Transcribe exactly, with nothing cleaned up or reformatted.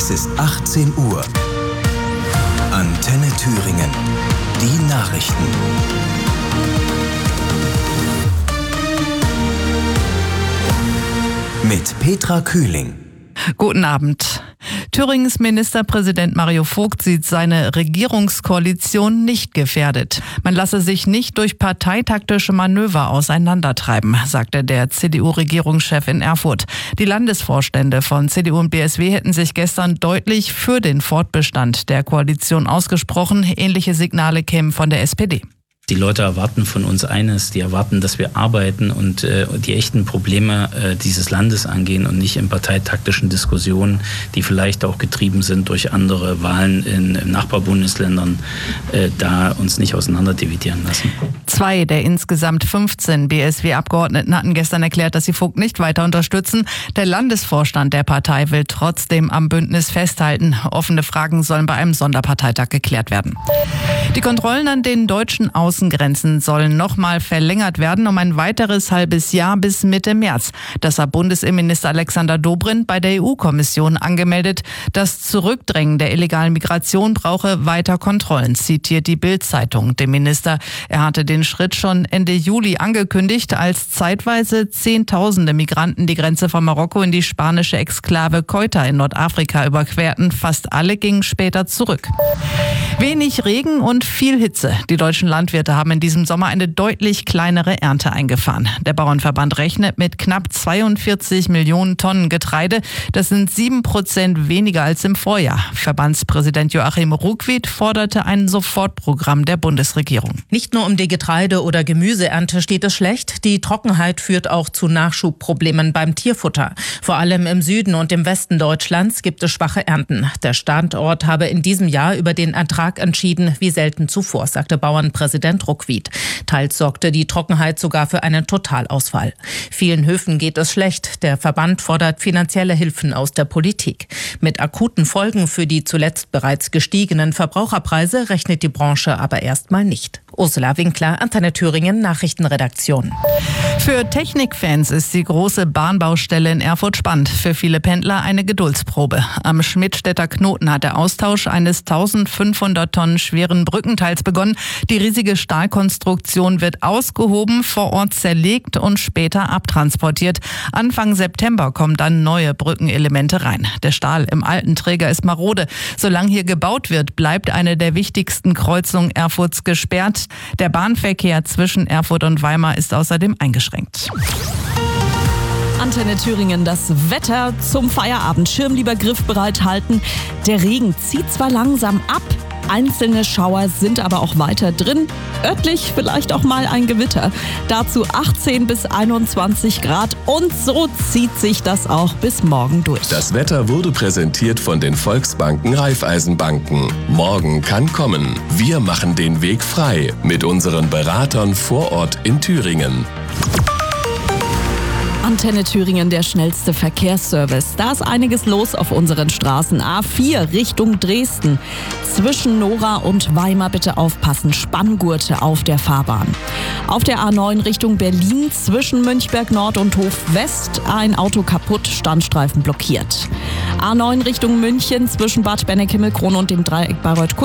Es ist achtzehn Uhr. Antenne Thüringen. Die Nachrichten. Mit Petra Kühling. Guten Abend. Thüringens Ministerpräsident Mario Vogt sieht seine Regierungskoalition nicht gefährdet. Man lasse sich nicht durch parteitaktische Manöver auseinandertreiben, sagte der C D U-Regierungschef in Erfurt. Die Landesvorstände von C D U und B S W hätten sich gestern deutlich für den Fortbestand der Koalition ausgesprochen. Ähnliche Signale kämen von der S P D. Die Leute erwarten von uns eines, die erwarten, dass wir arbeiten und äh, die echten Probleme äh, dieses Landes angehen und nicht in parteitaktischen Diskussionen, die vielleicht auch getrieben sind durch andere Wahlen in, in Nachbarbundesländern, äh, da uns nicht auseinanderdividieren lassen. Zwei der insgesamt fünfzehn B S W-Abgeordneten hatten gestern erklärt, dass sie Vogt nicht weiter unterstützen. Der Landesvorstand der Partei will trotzdem am Bündnis festhalten. Offene Fragen sollen bei einem Sonderparteitag geklärt werden. Die Kontrollen an den deutschen Außengrenzen sollen nochmal verlängert werden um ein weiteres halbes Jahr bis Mitte März. Das hat Bundesinnenminister Alexander Dobrindt bei der E U-Kommission angemeldet. Das Zurückdrängen der illegalen Migration brauche weiter Kontrollen, zitiert die Bild-Zeitung den Minister. Er hatte den Schritt schon Ende Juli angekündigt, als zeitweise Zehntausende Migranten die Grenze von Marokko in die spanische Exklave Ceuta in Nordafrika überquerten. Fast alle gingen später zurück. Wenig Regen und viel Hitze. Die deutschen Landwirte haben in diesem Sommer eine deutlich kleinere Ernte eingefahren. Der Bauernverband rechnet mit knapp zweiundvierzig Millionen Tonnen Getreide. Das sind sieben Prozent weniger als im Vorjahr. Verbandspräsident Joachim Ruckwied forderte ein Sofortprogramm der Bundesregierung. Nicht nur um die Getreide- oder Gemüseernte steht es schlecht. Die Trockenheit führt auch zu Nachschubproblemen beim Tierfutter. Vor allem im Süden und im Westen Deutschlands gibt es schwache Ernten. Der Standort habe in diesem Jahr über den Ertrag entschieden, wie selten zuvor, sagte Bauernpräsident Ruckwied. Teils sorgte die Trockenheit sogar für einen Totalausfall. Vielen Höfen geht es schlecht. Der Verband fordert finanzielle Hilfen aus der Politik. Mit akuten Folgen für die zuletzt bereits gestiegenen Verbraucherpreise rechnet die Branche aber erstmal nicht. Ursula Winkler, Antenne Thüringen, Nachrichtenredaktion. Für Technikfans ist die große Bahnbaustelle in Erfurt spannend. Für viele Pendler eine Geduldsprobe. Am Schmidtstädter Knoten hat der Austausch eines eintausendfünfhundert Tonnen schweren Brückenteils begonnen. Die riesige Stahlkonstruktion wird ausgehoben, vor Ort zerlegt und später abtransportiert. Anfang September kommen dann neue Brückenelemente rein. Der Stahl im alten Träger ist marode. Solange hier gebaut wird, bleibt eine der wichtigsten Kreuzungen Erfurts gesperrt. Der Bahnverkehr zwischen Erfurt und Weimar ist außerdem eingeschränkt. Antenne Thüringen, das Wetter zum Feierabend. Schirm lieber griffbereit halten. Der Regen zieht zwar langsam ab, einzelne Schauer sind aber auch weiter drin. Örtlich vielleicht auch mal ein Gewitter. Dazu achtzehn bis einundzwanzig Grad und so zieht sich das auch bis morgen durch. Das Wetter wurde präsentiert von den Volksbanken Raiffeisenbanken. Morgen kann kommen. Wir machen den Weg frei mit unseren Beratern vor Ort in Thüringen. Antenne Thüringen, der schnellste Verkehrsservice. Da ist einiges los auf unseren Straßen. A vier Richtung Dresden. Zwischen Nora und Weimar bitte aufpassen. Spanngurte auf der Fahrbahn. Auf der A neun Richtung Berlin zwischen Münchberg Nord und Hof West ein Auto kaputt, Standstreifen blockiert. A neun Richtung München zwischen Bad Benneck-Himmelkron und dem Dreieck Bayreuth